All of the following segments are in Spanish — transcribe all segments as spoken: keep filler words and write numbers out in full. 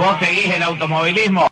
¿Vos seguís el automovilismo?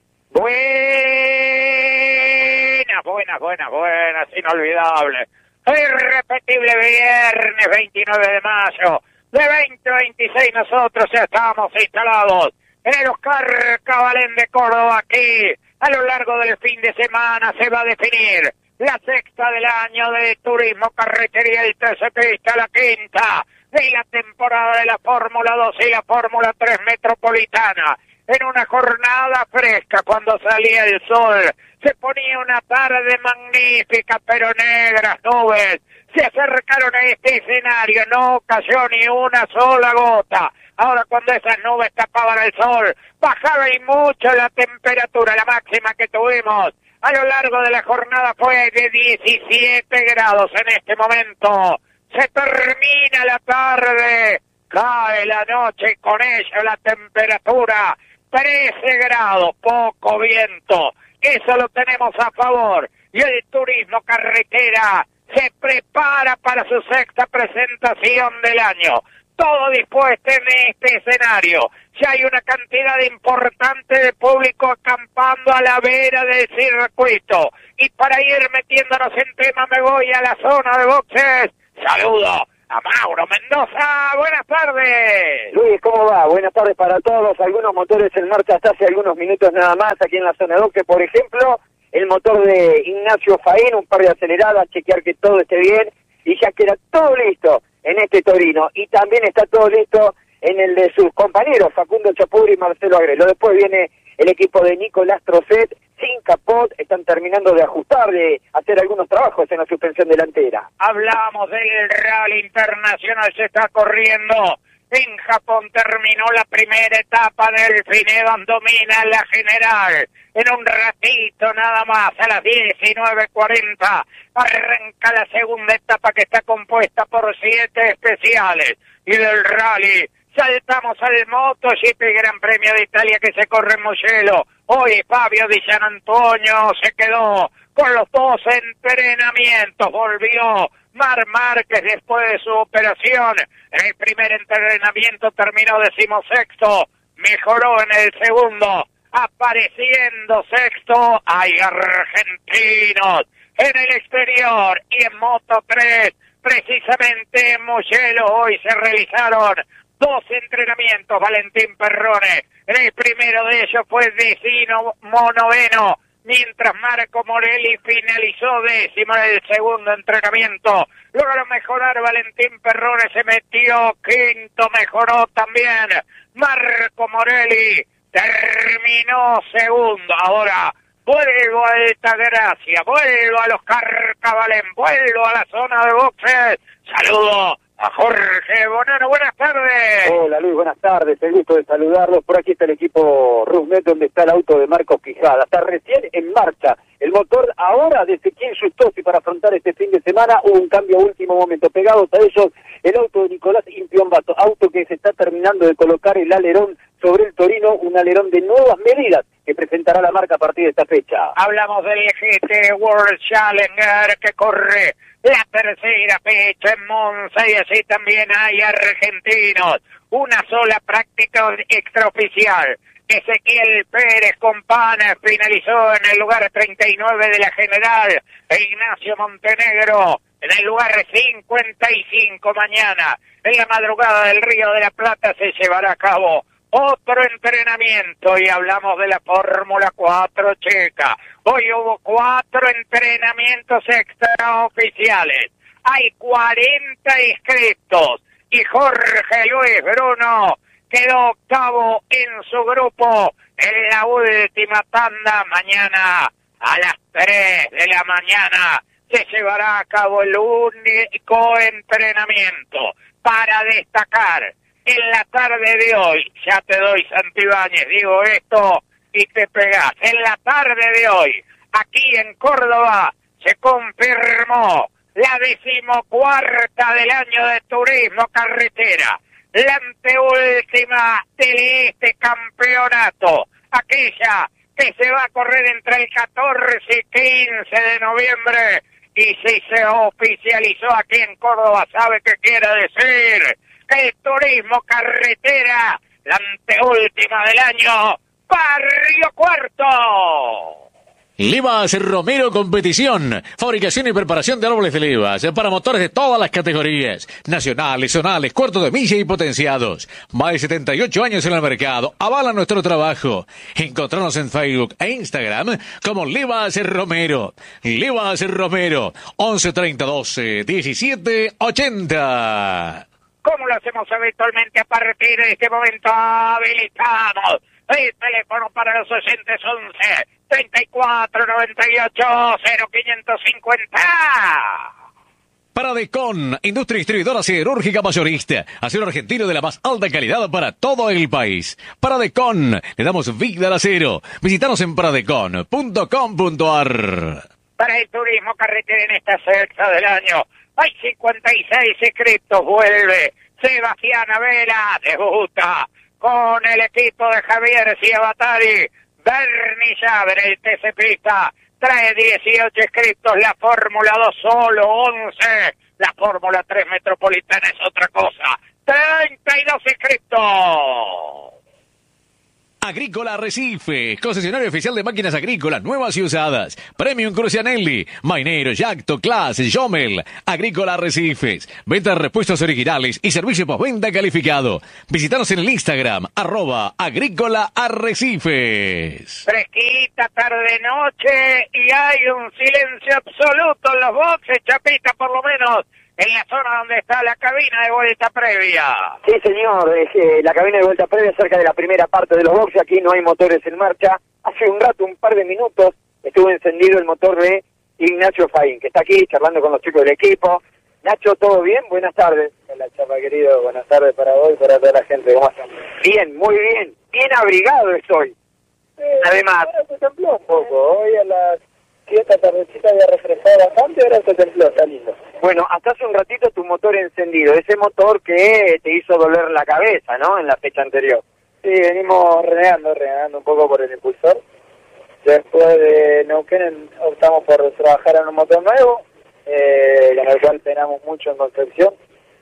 Buenas, buenas, buenas, buenas, inolvidable. Irrepetible viernes veintinueve de mayo de veinte veintiséis. Nosotros ya estamos instalados en el Oscar Cabalén de Córdoba. Aquí, a lo largo del fin de semana, se va a definir la sexta del año de Turismo Carretería, el tercer pista, la quinta de la temporada de la Fórmula dos y la Fórmula tres Metropolitana. En una jornada fresca, cuando salía el sol, se ponía una tarde magnífica, pero negras nubes se acercaron a este escenario, no cayó ni una sola gota. Ahora, cuando esas nubes tapaban el sol, bajaba y mucho la temperatura. La máxima que tuvimos a lo largo de la jornada fue de diecisiete grados. En este momento se termina la tarde, cae la noche y con ella la temperatura trece grados, poco viento. Eso lo tenemos a favor. Y el Turismo Carretera se prepara para su sexta presentación del año. Todo dispuesto en este escenario. Ya hay una cantidad importante de público acampando a la vera del circuito. Y para ir metiéndonos en tema, me voy a la zona de boxes. Saludo a Mauro Mendoza. Buenas tardes. Luis, ¿cómo va? Buenas tardes para todos. Algunos motores en marcha hasta hace algunos minutos nada más aquí en la zona de boxes. Por ejemplo, el motor de Ignacio Faín, un par de aceleradas, chequear que todo esté bien. Y ya queda todo listo en este Torino. Y también está todo listo en el de sus compañeros, Facundo Chapuri y Marcelo Agrelo. Después viene el equipo de Nicolás Trocet, sin capot, están terminando de ajustar, de hacer algunos trabajos en la suspensión delantera. Hablamos del Rally Internacional, se está corriendo. En Japón terminó la primera etapa del Fineban, domina la general. En un ratito nada más, a las diecinueve cuarenta, arranca la segunda etapa que está compuesta por siete especiales. Y del Rally saltamos al MotoGP Gran Premio de Italia que se corre en Mugello. Hoy Fabio Di Gianantonio se quedó con los dos entrenamientos. Volvió Marc Márquez después de su operación. En el primer entrenamiento terminó decimosexto. Mejoró en el segundo, apareciendo sexto. Hay argentinos en el exterior y en Moto tres, precisamente en Mugello. Hoy se realizaron dos entrenamientos. Valentín Perrone, en el primero de ellos fue decimo noveno, mientras Marco Morelli finalizó décimo en el segundo entrenamiento. Logró mejorar Valentín Perrone, se metió quinto, mejoró también Marco Morelli, terminó segundo. Ahora vuelvo a Altagracia, vuelvo a los Carcabalén, vuelvo a la zona de boxes. Saludo a Jorge Bonano. Buenas tardes. Hola Luis, buenas tardes, el gusto de saludarlos. Por aquí está el equipo Rusmet, donde está el auto de Marcos Quijada. Está recién en marcha el motor ahora de Ezequiel Justosi para afrontar este fin de semana. Hubo un cambio a último momento. Pegados a ellos, el auto de Nicolás Impiombato, auto que se está terminando de colocar el alerón sobre el Torino, un alerón de nuevas medidas que presentará la marca a partir de esta fecha. Hablamos del G T World Challenger que corre la tercera fecha en Monza y así también hay argentinos. Una sola práctica extraoficial. Ezequiel Pérez Compana finalizó en el lugar treinta y nueve de la general. E Ignacio Montenegro en el lugar cincuenta y cinco. Mañana, en la madrugada del Río de la Plata, se llevará a cabo otro entrenamiento y hablamos de la Fórmula cuatro checa. Hoy hubo cuatro entrenamientos extraoficiales. Hay cuarenta inscritos y Jorge Luis Bruno quedó octavo en su grupo en la última tanda. Mañana a las tres de la mañana se llevará a cabo el único entrenamiento. Para destacar, en la tarde de hoy, ya te doy Santibáñez, digo esto y te pegás. En la tarde de hoy, aquí en Córdoba, se confirmó la decimocuarta del año de Turismo Carretera, la anteúltima de este campeonato, aquella que se va a correr entre el catorce y quince de noviembre, y si se oficializó aquí en Córdoba, ¿sabe qué quiere decir? Que el Turismo Carretera la anteúltima del año, Barrio Cuarto. Levas Romero Competición, fabricación y preparación de árboles de levas para motores de todas las categorías, nacionales, zonales, cuartos de milla y potenciados. Más de setenta y ocho años en el mercado, avala nuestro trabajo. Encontrarnos en Facebook e Instagram como Levas Romero. Levas Romero, once treinta doce diecisiete ochenta. Como lo hacemos habitualmente, a partir de este momento habilitamos el teléfono para los oyentes: once treinta y cuatro noventa y ocho cero quinientos cincuenta. Paradecon, industria distribuidora siderúrgica mayorista, acero argentino de la más alta calidad para todo el país. Paradecon, le damos vida al acero. Visítanos en paradecon punto com punto ar. Para el turismo carretera en esta sexta del año, hay cincuenta y seis inscriptos. Vuelve Sebastián Vela, debuta con el equipo de Javier Ciabatari. Bernie Llaver, el T C Pista, trae dieciocho inscriptos. La Fórmula dos solo once. La Fórmula tres Metropolitana es otra cosa. treinta y dos inscriptos. Agrícola Arrecife, concesionario oficial de máquinas agrícolas nuevas y usadas. Premium Crucianelli, Mainero, Yacto, Class, Jomel. Agrícola Arrecifes, venta de repuestos originales y servicio postventa calificado. Visítanos en el Instagram, arroba Agrícola Arrecifes. Fresquita tarde-noche y hay un silencio absoluto en los boxes, Chapita, por lo menos en la zona donde está la cabina de vuelta previa. Sí, señor, es eh, la cabina de vuelta previa cerca de la primera parte de los boxes. Aquí no hay motores en marcha. Hace un rato, un par de minutos, estuvo encendido el motor de Ignacio Faín, que está aquí charlando con los chicos del equipo. Nacho, ¿todo bien? Buenas tardes. Hola, Chapa, querido. Buenas tardes para vos y para toda la gente. ¿Cómo están? Bien, muy bien. Bien abrigado estoy. Eh, Además... Ahora se templó un poco. Hoy a las siete tardecita había refrescado bastante, ahora se templó, está lindo. Bueno, hasta hace un ratito tu motor encendido, ese motor que te hizo doler la cabeza, ¿no?, en la fecha anterior. Sí, venimos renegando, renegando un poco por el impulsor. Después de Neuquén optamos por trabajar en un motor nuevo, eh, con el cual penamos mucho en construcción.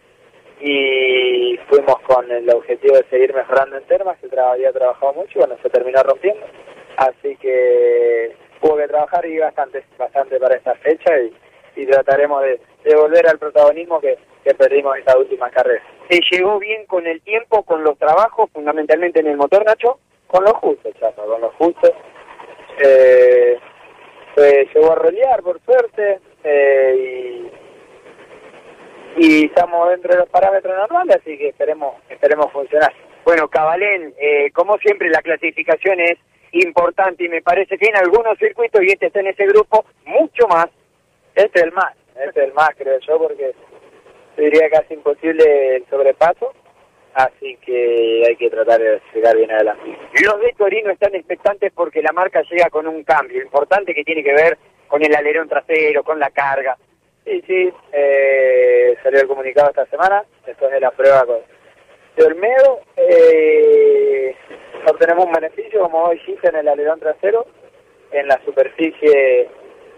Y fuimos con el objetivo de seguir mejorando en Termas, que tra- había trabajado mucho y bueno, se terminó rompiendo. Así que hubo que trabajar y bastante, bastante para esta fecha y, y trataremos de, de volver al protagonismo que, que perdimos en esta última carrera. ¿Te llegó bien con el tiempo, con los trabajos, fundamentalmente en el motor, Nacho? Con lo justo, Chapa, con lo justo. Eh, se llegó a rolear, por suerte, eh, y, y estamos dentro de los parámetros normales, así que esperemos, esperemos funcionar. Bueno, Cabalén, eh, como siempre la clasificación es importante y me parece que en algunos circuitos, y este está en ese grupo, mucho más. Este es el más, este es el más, creo yo, porque sería casi imposible el sobrepaso, así que hay que tratar de llegar bien adelante. Los de Torino están expectantes porque la marca llega con un cambio importante que tiene que ver con el alerón trasero, con la carga. Sí, sí, eh, salió el comunicado esta semana, después de la prueba con de Olmedo, eh, obtenemos un beneficio, como vos dijiste, en el alerón trasero, en la superficie,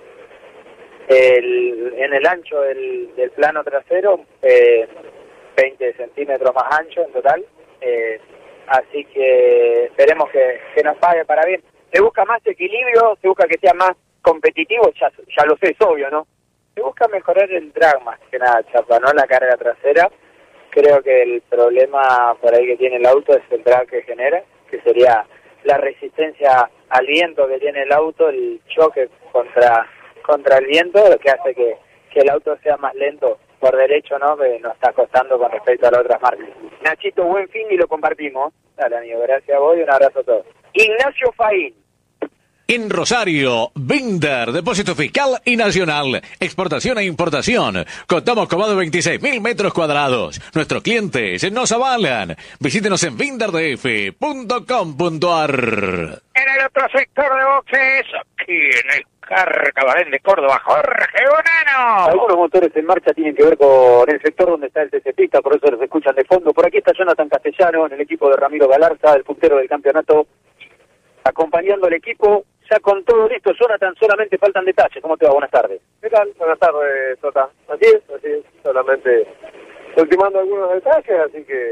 el, en el ancho del, del plano trasero, eh, veinte centímetros más ancho en total, eh, así que esperemos que, que nos pague para bien. Se busca más equilibrio, se busca que sea más competitivo, ya, ya lo sé, es obvio, ¿no? Se busca mejorar el drag más que nada, Chapa, no la carga trasera. Creo que el problema por ahí que tiene el auto es el drag que genera, que sería la resistencia al viento que tiene el auto, el choque contra contra el viento, lo que hace que, que el auto sea más lento por derecho, ¿no? Que nos está costando con respecto a las otras marcas. Nachito, buen fin y lo compartimos. Dale, amigo, gracias a vos y un abrazo a todos. Ignacio Faín. En Rosario, Binder, depósito fiscal y nacional, exportación e importación. Contamos con más de veintiséis mil metros cuadrados. Nuestros clientes nos avalan. Visítenos en binder d f punto com punto ar. En el otro sector de boxes, aquí en el Carcabalén de Córdoba, Jorge Bonano. Algunos motores en marcha tienen que ver con el sector donde está el T C Pista, por eso los escuchan de fondo. Por aquí está Jonathan Castellano, en el equipo de Ramiro Galarza, el puntero del campeonato, acompañando al equipo. Ya con todo listo, Jonathan, solamente faltan detalles. ¿Cómo te va? Buenas tardes. ¿Qué tal? Buenas tardes, Tota. Así es, así es. Solamente ultimando algunos detalles, así que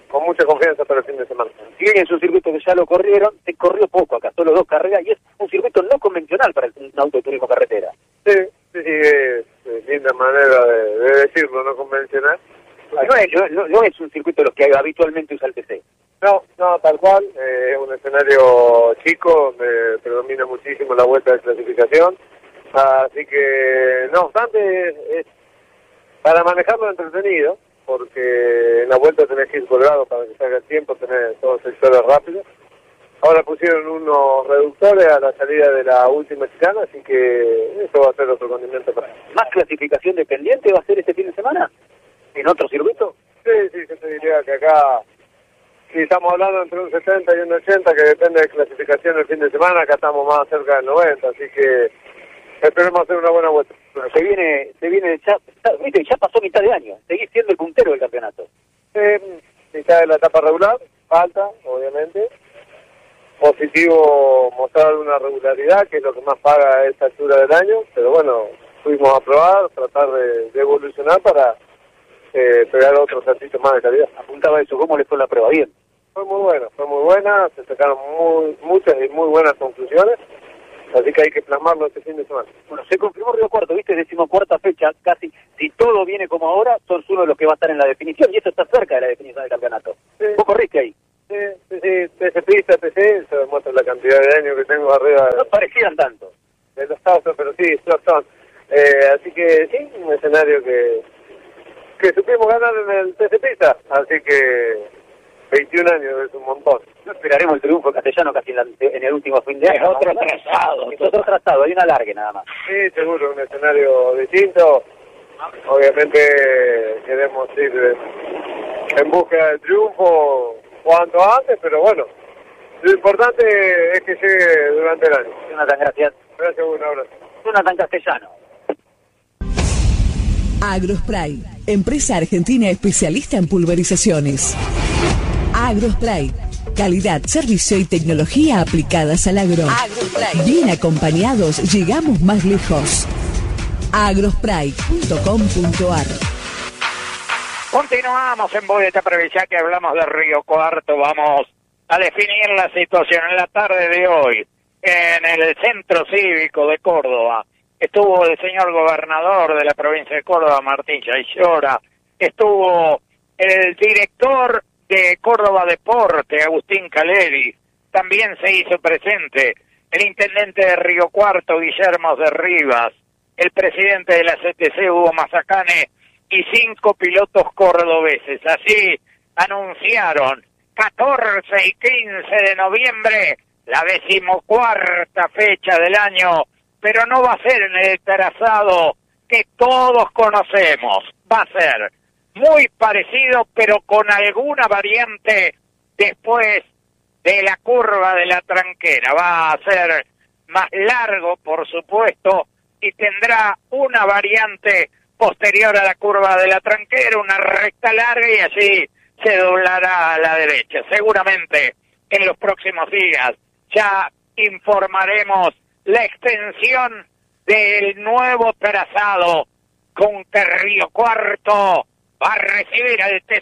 con mucha confianza para el fin de semana. Si bien es un circuito que ya lo corrieron, se corrió poco acá, solo dos carreras, y es un circuito no convencional para un auto de turismo carretera. Sí, sí, sí, es, es linda manera de, de decirlo, no convencional. No es, no, no es un circuito de los que habitualmente usa el T C. No, no, tal cual, eh, es un escenario chico donde predomina muchísimo la vuelta de clasificación, así que, no obstante, es para manejarlo entretenido, porque en la vuelta tenés que ir colgado para que salga el tiempo, tenés todos sectores rápidos. Ahora pusieron unos reductores a la salida de la última chicana, así que eso va a ser otro condimento para él. ¿Más clasificación dependiente va a ser este fin de semana? ¿En otro circuito? Sí, sí, yo te diría que acá, si estamos hablando entre un setenta y un ochenta, que depende de clasificación el fin de semana, acá estamos más cerca del noventa, así que esperemos hacer una buena vuelta. Bueno, se viene, se viene, ya, ya, viste, ya pasó mitad de año, seguís siendo el puntero del campeonato. Eh, mitad de la etapa regular, falta, obviamente. Positivo mostrar una regularidad, que es lo que más paga a esta altura del año, pero bueno, fuimos a probar, tratar de, de evolucionar para eh, pegar otros saltitos más de calidad. Apuntaba eso, ¿cómo le fue la prueba? Bien. Fue muy buena, fue muy buena, se sacaron muy, muchas y muy buenas conclusiones, así que hay que plasmarlo este fin de semana. Bueno, se confirmó Río Cuarto, viste, decimocuarta fecha, casi, si todo viene como ahora, sos uno de los que va a estar en la definición, y eso está cerca de la definición del campeonato. Sí. ¿Vos corriste ahí? Sí, sí, sí, T C Pista, T C, eso demuestra la cantidad de años que tengo arriba de, No parecían tanto. de los autos, pero sí, son. Eh, así que sí, un escenario que que supimos ganar en el T C Pista, así que veintiún años es un montón. No esperaremos el triunfo castellano casi en, la, en el último fin de año. Es otro trazado. Es otro trazado, hay una larga nada más. Sí, seguro, un escenario distinto. Obviamente queremos ir en búsqueda del triunfo cuanto antes, pero bueno, lo importante es que llegue durante el año. Jonathan, gracias. Gracias, un abrazo. Jonathan Castellano. Agrospray, empresa argentina especialista en pulverizaciones. Agrospray, calidad, servicio y tecnología aplicadas al agro. Agrospray. Bien acompañados, llegamos más lejos. agrospray punto com punto ar. Continuamos en Boleta Provincial, que hablamos de Río Cuarto. Vamos a definir la situación en la tarde de hoy en el Centro Cívico de Córdoba. Estuvo el señor gobernador de la provincia de Córdoba, Martín Yaillora. Estuvo el director de Córdoba Deporte, Agustín Caleri. También se hizo presente el intendente de Río Cuarto, Guillermo de Rivas, el presidente de la C T C, Hugo Mazacane, y cinco pilotos cordobeses. Así anunciaron catorce y quince de noviembre, la decimocuarta fecha del año, pero no va a ser en el trazado que todos conocemos. Va a ser muy parecido, pero con alguna variante después de la curva de la Tranquera. Va a ser más largo, por supuesto, y tendrá una variante posterior a la curva de la Tranquera, una recta larga, y así se doblará a la derecha. Seguramente en los próximos días ya informaremos la extensión del nuevo trazado con que Río Cuarto va a recibir al T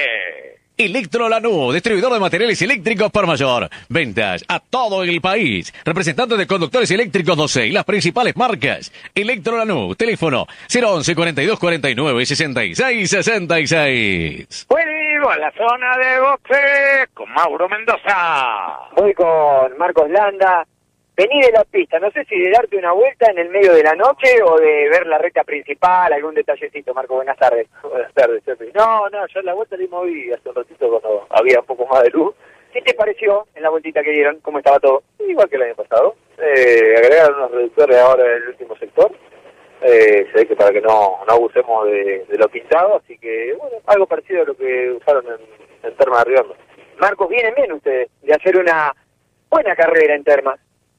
C. Electrolanú, distribuidor de materiales eléctricos por mayor. Ventas a todo el país. Representante de conductores eléctricos doce y las principales marcas. Electrolanú, teléfono cero once cuarenta y dos cuarenta y nueve sesenta y seis sesenta y seis. Vuelvo a la zona de boxe con Mauro Mendoza. Voy con Marcos Landa. Vení de la pista, no sé si de darte una vuelta en el medio de la noche o de ver la recta principal, algún detallecito. Marco, buenas tardes. Buenas tardes, Chepi. No, no, yo la vuelta la moví hace un ratito cuando había un poco más de luz. ¿Qué te pareció en la vueltita que dieron? ¿Cómo estaba todo? Igual que el año pasado. Eh, agregaron unos reductores ahora en el último sector. Eh, se ve que para que no, no abusemos de, de lo pintado, así que, bueno, algo parecido a lo que usaron en, en Termas de Rivadavia. Marcos, vienen bien ustedes de hacer una buena carrera en Termas.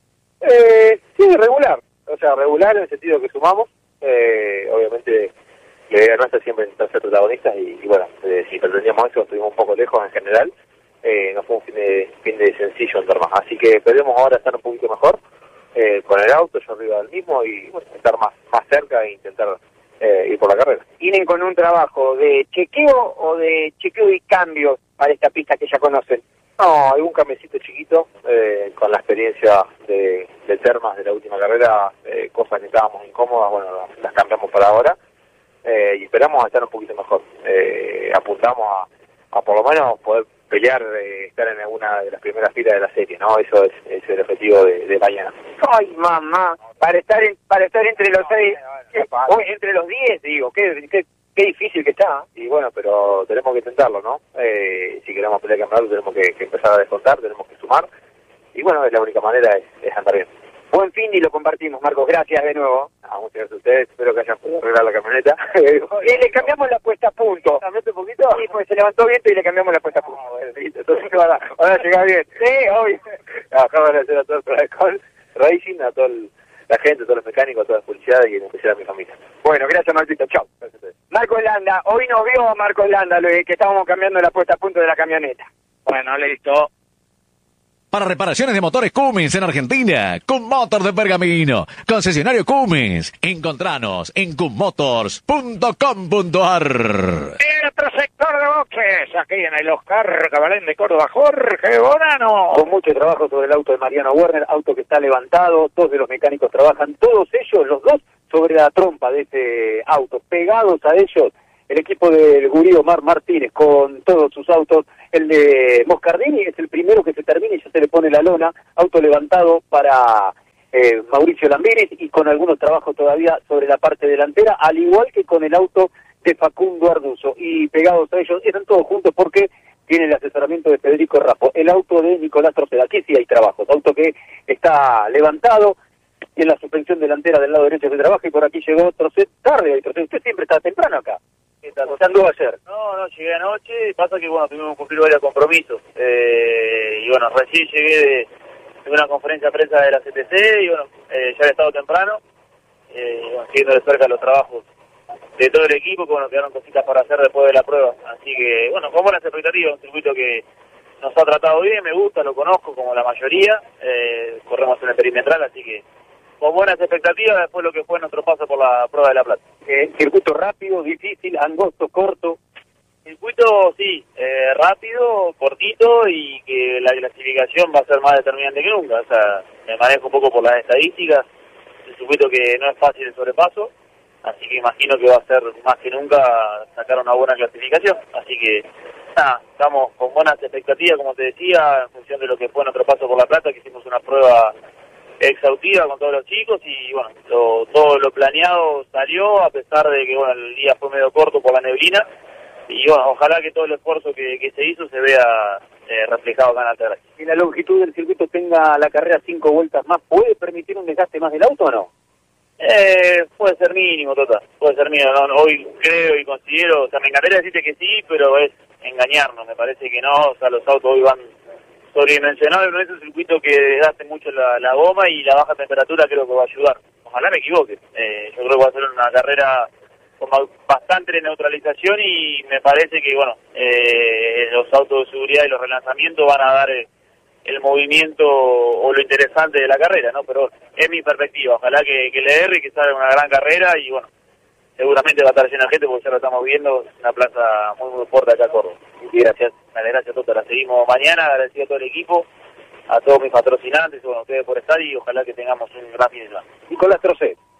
Eh, sí, regular, o sea, regular en el sentido que sumamos, eh, obviamente la idea nuestra siempre intentar ser protagonistas y, y bueno, eh, si pretendíamos eso estuvimos un poco lejos en general, eh, no fue un fin de, fin de sencillo en Termas, así que esperemos ahora estar un poquito mejor eh, con el auto, yo arriba del mismo y bueno, estar más, más cerca e intentar eh, ir por la carrera. ¿Vienen con un trabajo de chequeo o de chequeo y cambio para esta pista que ya conocen? No, algún cambiecito chiquito, eh, con la experiencia de, de Termas de la última carrera, eh, cosas que estábamos incómodas, bueno, las, las cambiamos para ahora, eh, y esperamos a estar un poquito mejor. Eh, apuntamos a, a por lo menos poder pelear, eh, estar en alguna de las primeras filas de la serie, ¿no? Eso es, es el objetivo de, de mañana. Ay, mamá, para estar en, para estar entre los seis, eh, oh, entre los diez, digo, qué, qué, qué difícil que está. Y bueno, pero tenemos que intentarlo, ¿no? Eh, si queremos pelear el campeonato tenemos que, que empezar a descontar, tenemos que sumar, y bueno, es la única manera es, es andar bien. Buen fin y lo compartimos, Marcos, gracias de nuevo. Ah, muchas gracias a ustedes, espero que hayan podido arreglar la camioneta. Y le cambiamos la puesta a punto. ¿Cambiaste un poquito? Sí, pues se levantó viento y le cambiamos la puesta a punto. Ah, bueno, listo, entonces van a, van a llegar bien. Sí, obvio. Acá van a hacer a todo el Pracol Racing, a toda la gente, a todos los mecánicos, a toda la publicidad y en especial a mi familia. Bueno, gracias Marquito, chao. Marcos Landa, hoy nos vio Marcos Landa, lo que estábamos cambiando la puesta a punto de la camioneta. Bueno, listo. Para reparaciones de motores Cummins en Argentina, Cummotor de Pergamino, concesionario Cummins. Encontranos en cummotors punto com punto ar. En otro sector de boxes, aquí en el Oscar Cabalén de Córdoba, Jorge Bonano. Con mucho trabajo sobre el auto de Mariano Werner, auto que está levantado, dos de los mecánicos trabajan, todos ellos, los dos, sobre la trompa de este auto, pegados a ellos. El equipo del Gurí Omar Martínez con todos sus autos. El de Moscardini es el primero que se termina y ya se le pone la lona. Auto levantado para eh, Mauricio Lambiris y con algunos trabajos todavía sobre la parte delantera, al igual que con el auto de Facundo Arduzo. Y pegados a ellos, están todos juntos porque tiene el asesoramiento de Federico Rapo. El auto de Nicolás Troceda, aquí sí hay trabajos. Auto que está levantado. Y en la suspensión delantera del lado derecho se trabaja y por aquí llegó Trocet tarde. Trocet, usted siempre está temprano acá. ¿Usted anduvo ayer? No, no, llegué anoche, pasa que bueno, tuvimos que cumplir varios compromisos, eh, y bueno, recién llegué de, de una conferencia de prensa de la C T C, y bueno, eh, ya he estado temprano, eh, bueno, siguiendo de cerca los trabajos de todo el equipo, que bueno, quedaron cositas para hacer después de la prueba, así que bueno, con buenas expectativas, un circuito que nos ha tratado bien, me gusta, lo conozco como la mayoría, eh, corremos en el perimetral, así que con buenas expectativas después lo que fue nuestro paso por la prueba de La Plata. Eh, circuito rápido, difícil, angosto, corto. Circuito, sí, eh, rápido, cortito y que la clasificación va a ser más determinante que nunca. O sea, me manejo un poco por las estadísticas. Un circuito que no es fácil el sobrepaso, así que imagino que va a ser más que nunca sacar una buena clasificación. Así que, nada, estamos con buenas expectativas, como te decía, en función de lo que fue nuestro paso por La Plata, que hicimos una prueba exhaustiva con todos los chicos y bueno, lo, todo lo planeado salió a pesar de que bueno, el día fue medio corto por la neblina y bueno, ojalá que todo el esfuerzo que, que se hizo se vea eh, reflejado acá en Altagracia. Si la longitud del circuito tenga la carrera cinco vueltas más, ¿puede permitir un desgaste más del auto o no? Eh, puede ser mínimo, total, puede ser mínimo, no, hoy creo y considero, o sea, me encantaría decirte que sí, pero es engañarnos, me parece que no, o sea, los autos hoy van sobredimensionado, no es un circuito que desgaste mucho la, la goma y la baja temperatura creo que va a ayudar. Ojalá me equivoque. Eh, yo creo que va a ser una carrera con bastante neutralización y me parece que, bueno, eh, los autos de seguridad y los relanzamientos van a dar el, el movimiento o lo interesante de la carrera, ¿no? Pero es mi perspectiva. Ojalá que, que le erre y que salga una gran carrera y, bueno, seguramente va a estar llena de gente porque ya lo estamos viendo, es una plaza muy muy fuerte acá a Córdoba. Y gracias, dale, gracias a todos, la seguimos mañana, agradecido a todo el equipo, a todos mis patrocinantes, bueno, a ustedes por estar y ojalá que tengamos un gran fin de semana. Nicolás Trocet.